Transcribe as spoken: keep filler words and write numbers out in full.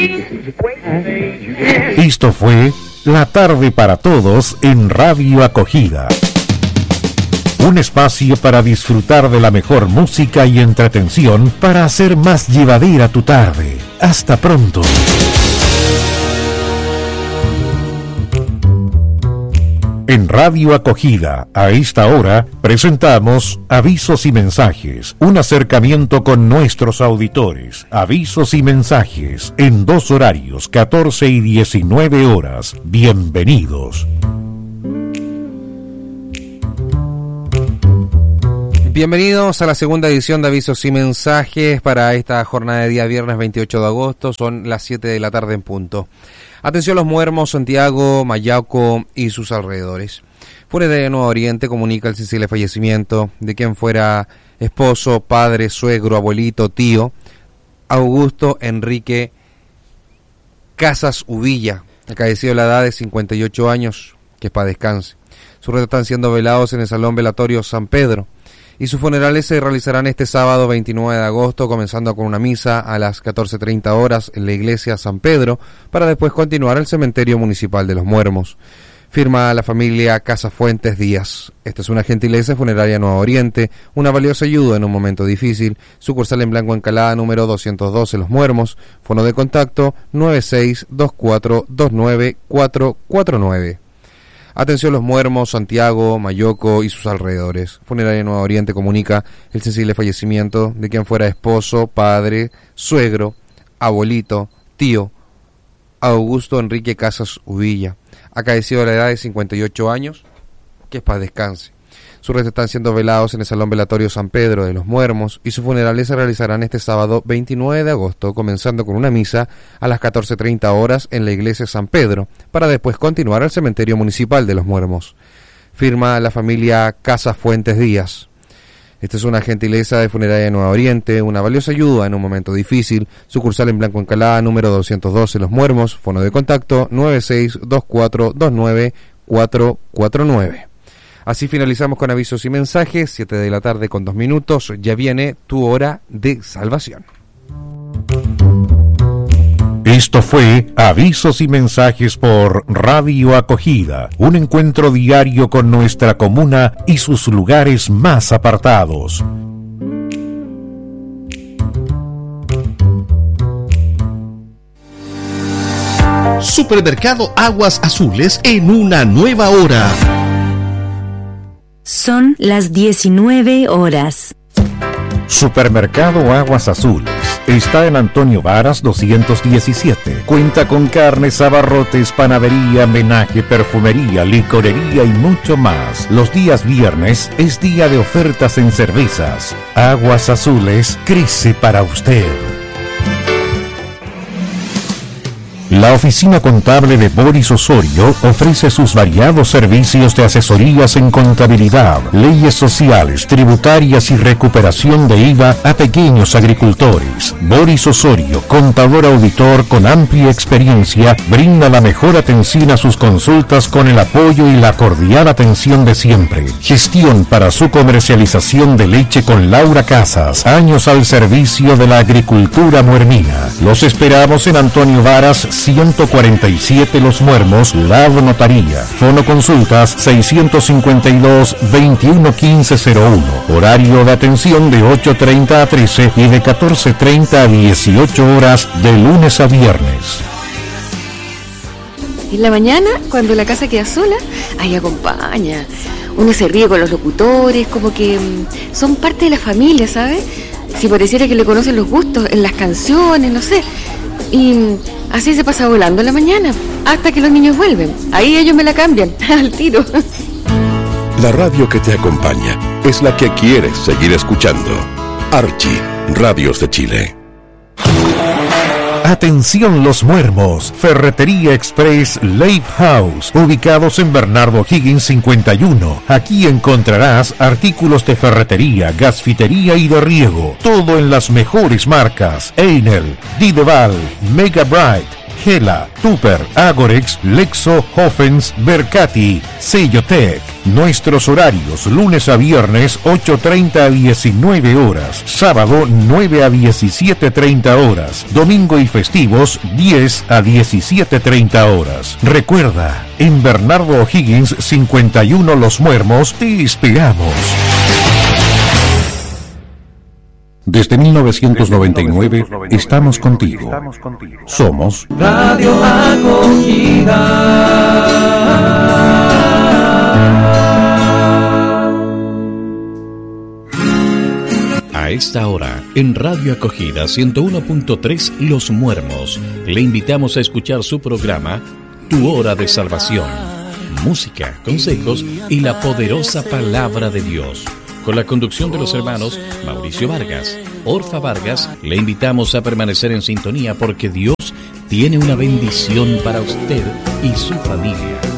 Esto fue La Tarde para Todos en Radio Acogida. Un espacio para disfrutar de la mejor música y entretención para hacer más llevadera tu tarde. Hasta pronto. En Radio Acogida, a esta hora, presentamos Avisos y Mensajes, un acercamiento con nuestros auditores. Avisos y mensajes, en dos horarios, catorce y diecinueve horas. Bienvenidos. Bienvenidos a la segunda edición de Avisos y Mensajes para esta jornada de día viernes veintiocho de agosto, son las siete de la tarde en punto. Atención los Muermos, Santiago, Mayaco y sus alrededores. Funeraria de Nuevo Oriente comunica el sensible fallecimiento de quien fuera esposo, padre, suegro, abuelito, tío, Augusto Enrique Casas Uvilla, acaecido a la edad de cincuenta y ocho años, que para descanse. Sus restos están siendo velados en el Salón Velatorio San Pedro y sus funerales se realizarán este sábado veintinueve de agosto, comenzando con una misa a las catorce treinta horas en la iglesia San Pedro, para después continuar al cementerio municipal de Los Muermos. Firma la familia Casa Fuentes Díaz. Esta es una gentileza funeraria Nuevo Oriente, una valiosa ayuda en un momento difícil. Sucursal en Blanco Encalada, número doscientos doce, Los Muermos. Fono de contacto nueve seis dos cuatro dos nueve cuatro cuatro nueve. Atención los Muermos, Santiago, Mayoco y sus alrededores. Funeraria Nuevo Oriente comunica el sensible fallecimiento de quien fuera esposo, padre, suegro, abuelito, tío, Augusto Enrique Casas Uvilla, acaecido a la edad de cincuenta y ocho años, que es para descanse. Sus restos están siendo velados en el Salón Velatorio San Pedro de Los Muermos y sus funerales se realizarán este sábado veintinueve de agosto, comenzando con una misa a las catorce treinta horas en la iglesia San Pedro, para después continuar al cementerio municipal de Los Muermos. Firma la familia Casa Fuentes Díaz. Esta es una gentileza de Funeraria Nuevo Oriente, una valiosa ayuda en un momento difícil. Sucursal en Blanco Encalada, número doscientos doce, Los Muermos. Fono de contacto nueve seis dos cuatro dos nueve cuatro cuatro nueve. Así finalizamos con avisos y mensajes, siete de la tarde con dos minutos, ya viene tu hora de salvación. Esto fue Avisos y Mensajes por Radio Acogida, un encuentro diario con nuestra comuna y sus lugares más apartados. Supermercado Aguas Azules en una nueva hora. Son las diecinueve horas. Supermercado Aguas Azules está en Antonio Varas doscientos diecisiete. Cuenta con carnes, abarrotes, panadería, menaje, perfumería, licorería y mucho más. Los días viernes es día de ofertas en cervezas. Aguas Azules crece para usted. La oficina contable de Boris Osorio ofrece sus variados servicios de asesorías en contabilidad, leyes sociales, tributarias y recuperación de I V A a pequeños agricultores. Boris Osorio, contador auditor con amplia experiencia, brinda la mejor atención a sus consultas con el apoyo y la cordial atención de siempre. Gestión para su comercialización de leche con Laura Casas, años al servicio de la agricultura muermina. Los esperamos en Antonio Varas ciento cuarenta y siete Los Muermos, Lado Notaría. Fono consultas seiscientos cincuenta y dos, veintiuno quince cero uno. Horario de atención de ocho treinta a trece y de catorce treinta a dieciocho horas de lunes a viernes. En la mañana, cuando la casa queda sola, ahí acompaña. Uno se ríe con los locutores, como que mmm, son parte de la familia, ¿sabes? Si pareciera que le conocen los gustos en las canciones, no sé. Y así se pasa volando en la mañana, hasta que los niños vuelven. Ahí ellos me la cambian, al tiro. La radio que te acompaña es la que quieres seguir escuchando. Archie, Radios de Chile. Atención Los Muermos, Ferretería Express Lake House, ubicados en Bernardo Higgins cincuenta y uno. Aquí encontrarás artículos de ferretería, gasfitería y de riego, todo en las mejores marcas: Einel, Dideval, Mega Bright, Gela, Tupper, Agorex, Lexo, Hoffens, Bercati, Sellotec. Nuestros horarios, lunes a viernes, ocho treinta a diecinueve horas. Sábado, nueve a diecisiete treinta horas. Domingo y festivos, diez a diecisiete treinta horas. Recuerda, en Bernardo O'Higgins cincuenta y uno Los Muermos, te esperamos. Desde mil novecientos noventa y nueve estamos contigo. Somos Radio Acogida. A esta hora, en Radio Acogida ciento uno punto tres Los Muermos, le invitamos a escuchar su programa Tu Hora de Salvación. Música, consejos y la poderosa palabra de Dios. Con la conducción de los hermanos Mauricio Vargas, Orfa Vargas, le invitamos a permanecer en sintonía porque Dios tiene una bendición para usted y su familia.